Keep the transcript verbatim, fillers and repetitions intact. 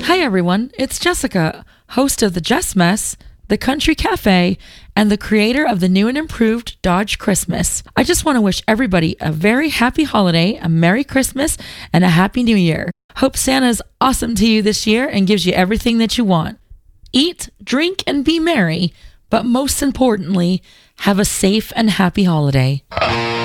Hi everyone, it's Jessica, host of the Jess Mess, the Country Cafe, and the creator of the new and improved Dodge Christmas. I just want to wish everybody a very happy holiday, a Merry Christmas, and a Happy New Year. Hope Santa's awesome to you this year and gives you everything that you want. Eat, drink, and be merry, but most importantly, have a safe and happy holiday.